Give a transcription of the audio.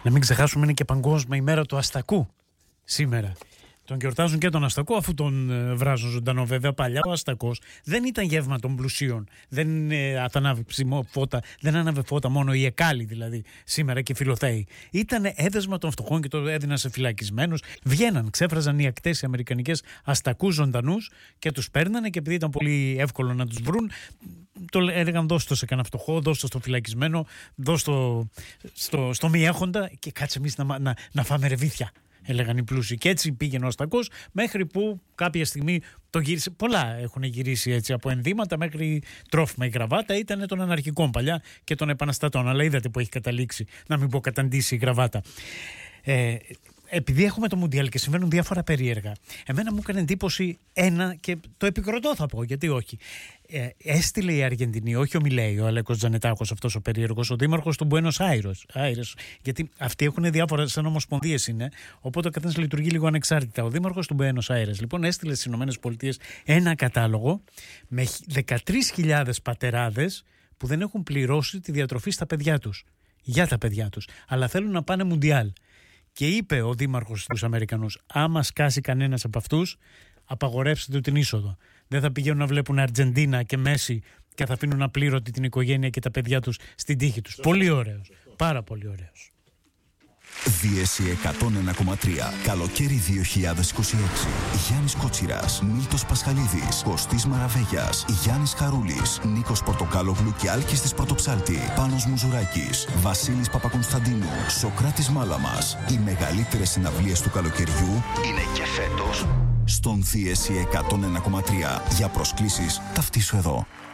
Να μην ξεχάσουμε, είναι και Παγκόσμια ημέρα του Αστακού σήμερα. Τον γιορτάζουν και τον Αστακό, αφού τον βράζουν ζωντανό. Βέβαια, παλιά ο Αστακός δεν ήταν γεύμα των πλουσίων. Δεν φώτα, δεν άναβε φώτα μόνο οι εκάλοι δηλαδή σήμερα και φιλοθέοι. Ήταν έδεσμα των φτωχών και το έδιναν σε φυλακισμένους. Βγαίναν, ξέφραζαν οι ακτές οι αμερικανικές Αστακούς ζωντανούς και τους παίρνανε, και επειδή ήταν πολύ εύκολο να τους βρουν, το έλεγαν δώσ' το σε κανένα φτωχό, δώσ' το στο φυλακισμένο, δώσ' το στο μη έχοντα και κάτσε εμείς να φάμε ρεβίθια. Έλεγαν οι πλούσιοι. Και έτσι πήγαινε ο Αστακός, μέχρι που κάποια στιγμή το γύρισε. Πολλά έχουν γυρίσει έτσι, από ενδύματα μέχρι τρόφιμα. Η γραβάτα ήταν των αναρχικών παλιά και των επαναστατών. Αλλά είδατε που έχει καταλήξει, να μην πω καταντήσει η γραβάτα. Επειδή έχουμε το Μουντιάλ και συμβαίνουν διάφορα περίεργα, εμένα μου έκανε εντύπωση ένα, και το επικροτώ θα πω, γιατί όχι. Έστειλε η Αργεντινή, όχι ο Μιλέη, ο Αλέκος Τζανετάκος, αυτός ο περίεργος, ο δήμαρχος του Μπουένος Άιρες, γιατί αυτοί έχουν διάφορα, σαν ομοσπονδίες είναι, οπότε ο καθένας λειτουργεί λίγο ανεξάρτητα. Ο δήμαρχος του Μπουένος Άιρες λοιπόν έστειλε στις ΗΠΑ ένα κατάλογο με 13.000 πατεράδες που δεν έχουν πληρώσει τη διατροφή στα παιδιά τους, για τα παιδιά τους, αλλά θέλουν να πάνε Μουντιάλ. Και είπε ο δήμαρχος στους Αμερικανούς, άμα σκάσει κανένας από αυτούς, απαγορεύστε του την είσοδο. Δεν θα πηγαίνουν να βλέπουν Αργεντίνα και Μέση και θα αφήνουν απλήρωτη την οικογένεια και τα παιδιά τους στην τύχη τους. Πολύ ωραίος. Πάρα πολύ ωραίος. Δίεση 101,3. Καλοκαίρι 2026. Γιάννης Κότσιρας, Μίλτος Πασχαλίδης, Κωστής Μαραβέγιας, Γιάννης Χαρούλης, Νίκος Πορτοκάλογλου και Άλκης της Πρωτοψάλτη, Πάνος Μουζουράκης, Βασίλης Παπακονσταντίνου, Σοκράτης Μάλαμας. Οι μεγαλύτερες συναυλίες του καλοκαιριού είναι και φέτος στον Δίεση 101,3. Για προσκλήσεις ταυτίσου εδώ.